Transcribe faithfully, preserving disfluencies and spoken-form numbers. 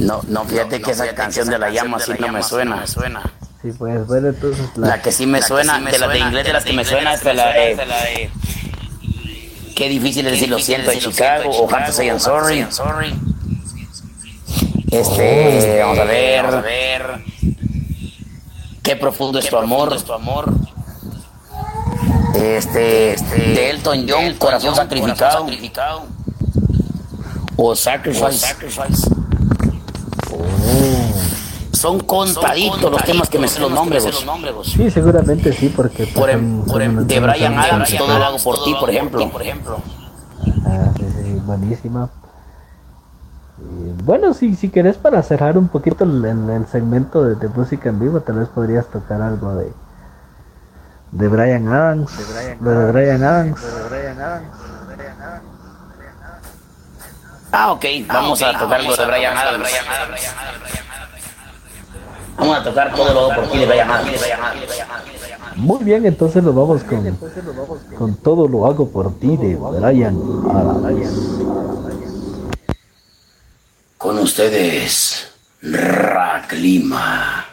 No, no, fíjate que esa canción de La Llama sí no me suena. Sí, pues bueno, entonces La que sí me suena, de las de inglés de las que me suena es de la de Qué difícil es decir lo siento de Chicago o Hard to Say I'm Sorry. Este, vamos a ver. Qué profundo es tu amor. Este, de Elton John, Corazón Sacrificado. O Sacrifice. Son contaditos los temas que me sé los nombres. sí, seguramente sí, porque Por em, por em, de Bryan Adams, Todo lo hago por ti, por ejemplo. Ah, sí, sí, buenísima. Y, bueno, si, si querés para cerrar un poquito el, el, el segmento de, de música en vivo, tal vez podrías tocar algo de de Bryan Adams, de Bryan Adams, de Bryan Adams. Ah, ok, vamos a tocar algo de Bryan Adams. Vamos a tocar Todo lo hago por ti de Bryan Adams. Muy bien, entonces nos vamos con, con Todo lo hago por ti de Bryan Adams. Con ustedes, Ra Clima.